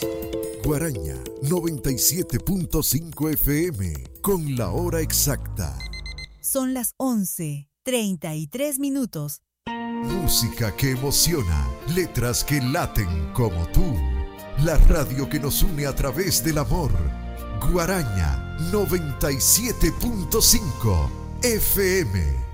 Guaraña 97.5 FM con la hora exacta. Son las 11:33. Música que emociona, letras que laten como tú. La radio que nos une a través del amor. Guaraña 97.5 FM.